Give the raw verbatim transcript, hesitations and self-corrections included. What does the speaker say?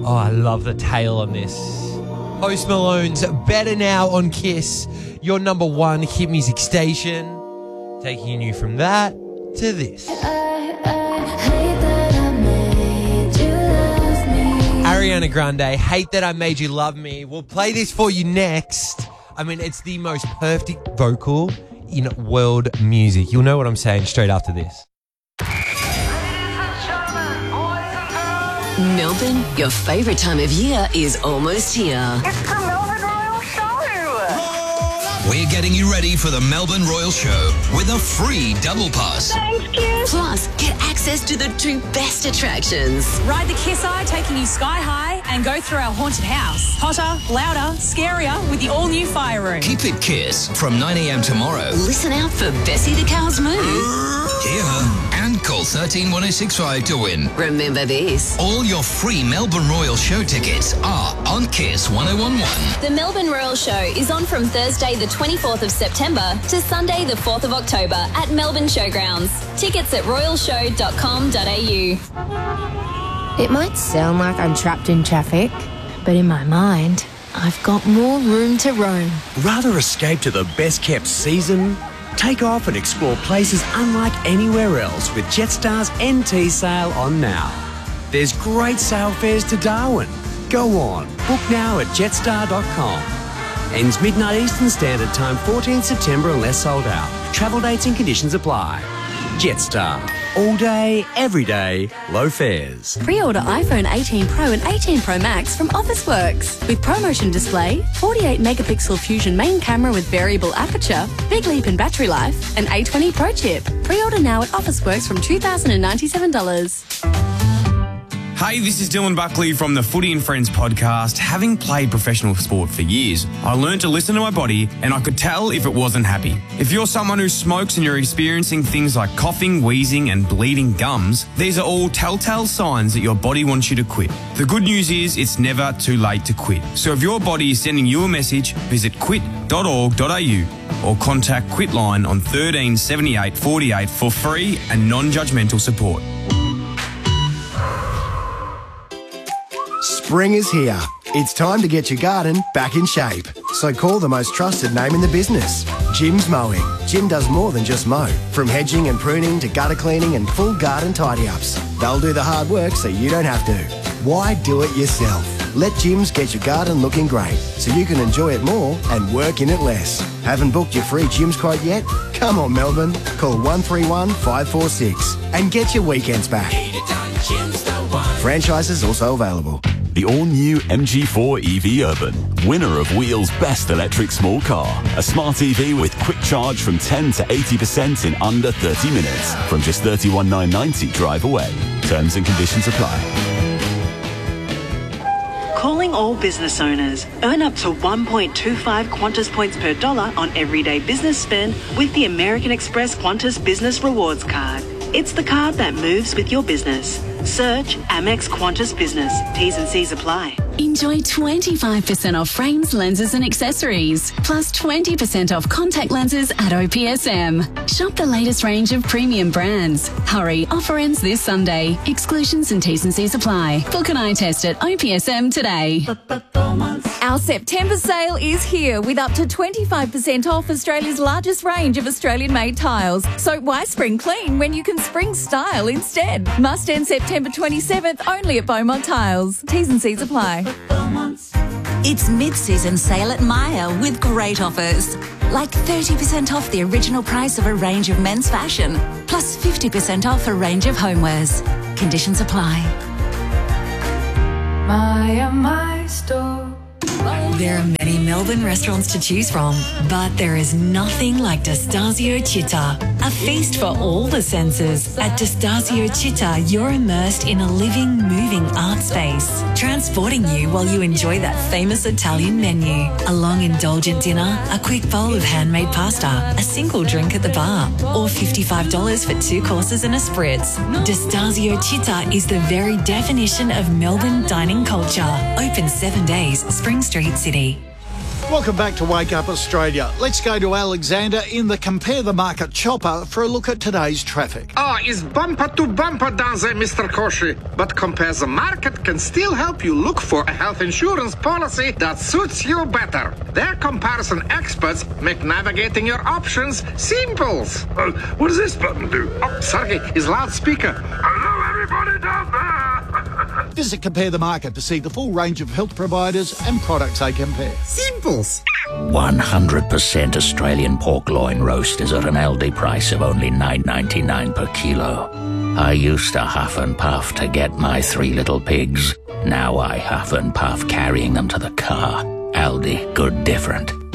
Oh, I love the tail on this. Post Malone's Better Now on Kiss, your number one hit music station. Taking you from that to this. Ariana Grande, Hate That I Made You Love Me. We'll play this for you next. I mean, it's the most perfect vocal in world music. You'll know what I'm saying straight after this. Melbourne, your favourite time of year is almost here. It's the Melbourne Royal Show! We're getting you ready for the Melbourne Royal Show with a free double pass. Thanks, kids! Plus, get access to the two best attractions. Ride the Kiss Eye, taking you sky high, and go through our haunted house. Hotter, louder, scarier with the all-new fire room. Keep it Kiss from nine a.m. tomorrow. Listen out for Bessie the Cow's Moo. Hear her and call one three one oh six five to win. Remember this. All your free Melbourne Royal Show tickets are on Kiss one oh one one. The Melbourne Royal Show is on from Thursday the twenty-fourth of September to Sunday the fourth of October at Melbourne Showgrounds. Tickets at royal show dot com dot a u. It might sound like I'm trapped in traffic, but in my mind, I've got more room to roam. Rather escape to the best-kept season? Take off and explore places unlike anywhere else with Jetstar's N T sale on now. There's great sale fares to Darwin. Go on, book now at jetstar dot com. Ends midnight Eastern Standard Time, fourteenth September unless sold out. Travel dates and conditions apply. Jetstar. All day, every day, low fares. Pre-order iPhone eighteen Pro and eighteen Pro Max from Officeworks. With ProMotion display, forty-eight megapixel Fusion main camera with variable aperture, big leap in battery life, and A twenty Pro chip. Pre-order now at Officeworks from two thousand ninety-seven dollars. Hey, this is Dylan Buckley from the Footy and Friends podcast. Having played professional sport for years, I learned to listen to my body and I could tell if it wasn't happy. If you're someone who smokes and you're experiencing things like coughing, wheezing and bleeding gums, these are all telltale signs that your body wants you to quit. The good news is it's never too late to quit. So if your body is sending you a message, visit quit dot org dot a u or contact Quitline on thirteen seventy-eight forty-eight for free and non-judgmental support. Spring is here. It's time to get your garden back in shape. So call the most trusted name in the business, Jim's Mowing. Jim does more than just mow. From hedging and pruning to gutter cleaning and full garden tidy-ups. They'll do the hard work so you don't have to. Why do it yourself? Let Jim's get your garden looking great so you can enjoy it more and work in it less. Haven't booked your free Jim's quote yet? Come on, Melbourne. Call one three one five four six and get your weekends back. Franchises also available. The all-new M G four E V Urban, winner of Wheel's Best Electric Small Car. A smart E V with quick charge from ten to eighty percent in under thirty minutes from just thirty-one thousand nine hundred ninety drive away. Terms and conditions apply. Calling all business owners. Earn up to one point two five Qantas points per dollar on everyday business spend with the American Express Qantas Business Rewards Card. It's the card that moves with your business. Search Amex Qantas Business. T's and C's apply. Enjoy twenty-five percent off frames, lenses and accessories, plus twenty percent off contact lenses at O P S M. Shop the latest range of premium brands. Hurry, offer ends this Sunday. Exclusions and T's and C's apply. Book an eye test at O P S M today. Our September sale is here with up to twenty-five percent off Australia's largest range of Australian-made tiles. So why spring clean when you can spring style instead? Must end September twenty-seventh only at Beaumont Tiles. T's and C's apply. It's mid-season sale at Myer with great offers. Like thirty percent off the original price of a range of men's fashion, plus fifty percent off a range of homewares. Conditions apply. Myer, my store. There are many Melbourne restaurants to choose from, but there is nothing like Destasio Città, a feast for all the senses. At Destasio Città, you're immersed in a living, moving art space, transporting you while you enjoy that famous Italian menu. A long, indulgent dinner, a quick bowl of handmade pasta, a single drink at the bar, or fifty-five dollars for two courses and a spritz. Destasio Città is the very definition of Melbourne dining culture. Open seven days, Spring Street, City. Welcome back to Wake Up Australia. Let's go to Alexander in the Compare the Market chopper for a look at today's traffic. Ah, it's bumper to bumper down there, Mister Koshi. But Compare the Market can still help you look for a health insurance policy that suits you better. Their comparison experts make navigating your options simple. Uh, what does this button do? Oh, Sergey, his loudspeaker. Hello, everybody down there. Visit Compare the Market to see the full range of health providers and products they compare. Simples. one hundred percent Australian pork loin roast is at an Aldi price of only nine ninety-nine per kilo. I used to huff and puff to get my three little pigs. Now I huff and puff carrying them to the car. Aldi, good different.